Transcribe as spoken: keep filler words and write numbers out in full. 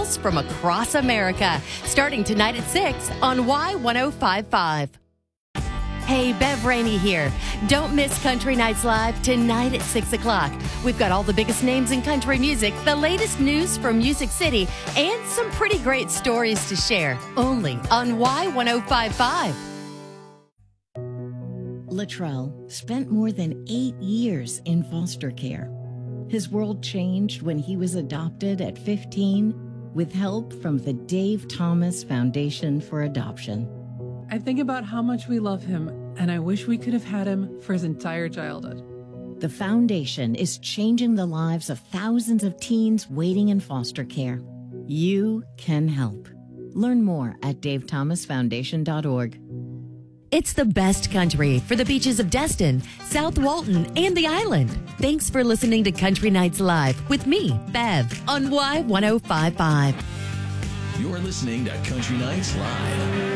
girls from across America. Starting tonight at six on Y ten fifty-five. Hey, Bev Rainey here. Don't miss Country Nights Live tonight at six o'clock. We've got all the biggest names in country music, the latest news from Music City, and some pretty great stories to share. Only on Y ten fifty-five. Latrell spent more than eight years in foster care. His world changed when he was adopted at fifteen with help from the Dave Thomas Foundation for Adoption. I think about how much we love him, and I wish we could have had him for his entire childhood. The foundation is changing the lives of thousands of teens waiting in foster care. You can help. Learn more at dave thomas foundation dot org. It's the best country for the beaches of Destin, South Walton, and the island. Thanks for listening to Country Nights Live with me, Bev, on Y ten fifty-five. You're listening to Country Nights Live.